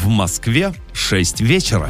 В Москве 6 вечера.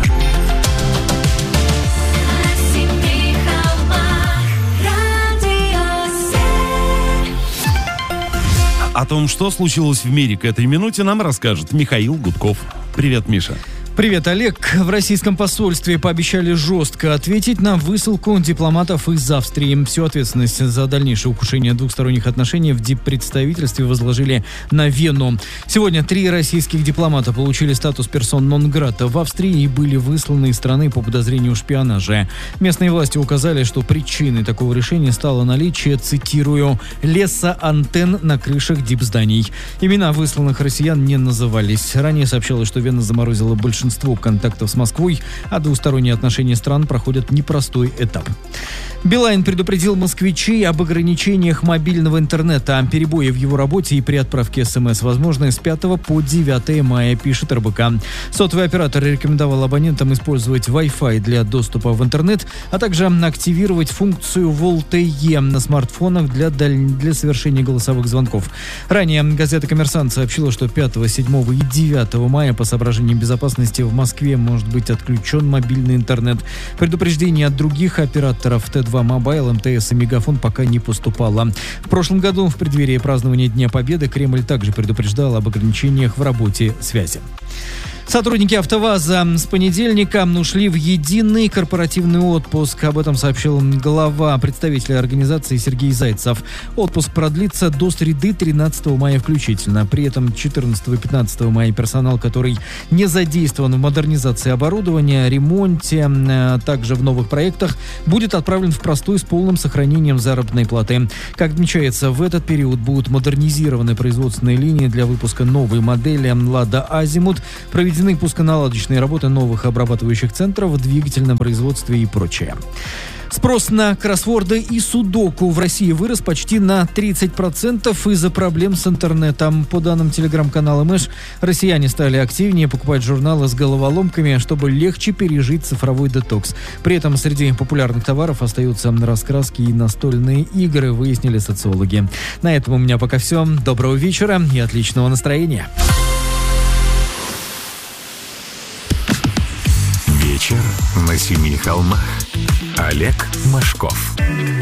О том, что случилось в мире к этой минуте, нам расскажет Михаил Гудков. Привет, Миша. Привет, Олег. В российском посольстве пообещали жестко ответить на высылку дипломатов из Австрии. Всю ответственность за дальнейшее ухудшение двухсторонних отношений в диппредставительстве возложили на Вену. Сегодня 3 российских дипломата получили статус персон нон-грата в Австрии и были высланы из страны по подозрению в шпионаже. Местные власти указали, что причиной такого решения стало наличие, цитирую, «леса антенн на крышах дипзданий». Имена высланных россиян не назывались. Ранее сообщалось, что Вена заморозила большинство контактов с Москвой, а двусторонние отношения стран проходят непростой этап. Билайн предупредил москвичей об ограничениях мобильного интернета. Перебои в его работе и при отправке СМС возможны с 5 по 9 мая, пишет РБК. Сотовый оператор рекомендовал абонентам использовать Wi-Fi для доступа в интернет, а также активировать функцию VoLTE на смартфонах для совершения голосовых звонков. Ранее газета «Коммерсант» сообщила, что 5, 7 и 9 мая по соображениям безопасности в Москве может быть отключен мобильный интернет. Предупреждение от других операторов Т2 Мобайл, МТС и Мегафон пока не поступало. В прошлом году, в преддверии празднования Дня Победы, Кремль также предупреждал об ограничениях в работе связи. Сотрудники АвтоВАЗа с понедельника ушли в единый корпоративный отпуск. Об этом сообщил глава представителя организации Сергей Зайцев. Отпуск продлится до среды 13 мая включительно. При этом 14 и 15 мая персонал, который не задействован в модернизации оборудования, ремонте, а также в новых проектах, будет отправлен в простой с полным сохранением заработной платы. Как отмечается, в этот период будут модернизированы производственные линии для выпуска новой модели «Лада Азимут», проведены пусконаладочные работы новых обрабатывающих центров в двигательном производстве и прочее. Спрос на кроссворды и судоку в России вырос почти на 30% из-за проблем с интернетом. По данным телеграм-канала Мэш, россияне стали активнее покупать журналы с головоломками, чтобы легче пережить цифровой детокс. При этом среди популярных товаров остаются раскраски и настольные игры, выяснили социологи. На этом у меня пока все. Доброго вечера и отличного настроения. Вечер на 7 холмах. Олег Машков.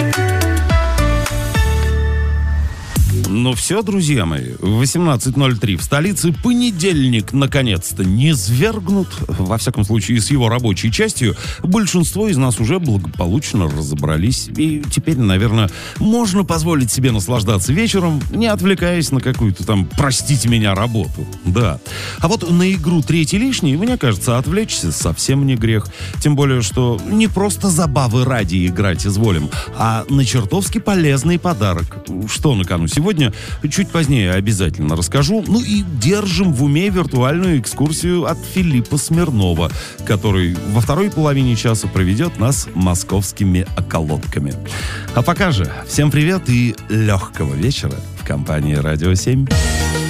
Ну все, друзья мои, 18:03 в столице, понедельник, наконец-то, низвергнут, во всяком случае, с его рабочей частью. Большинство из нас уже благополучно разобрались, и теперь, наверное, можно позволить себе наслаждаться вечером, не отвлекаясь на какую-то там, простите меня, работу. Да. А вот на игру «Третий лишний», мне кажется, отвлечься совсем не грех. Тем более, что не просто забавы ради играть изволим, а на чертовски полезный подарок. Что на кону сегодня? Чуть позднее обязательно расскажу. Ну и держим в уме виртуальную экскурсию от Филиппа Смирнова, который во второй половине часа проведет нас московскими околотками. А пока же, всем привет и легкого вечера в компании «Радио 7».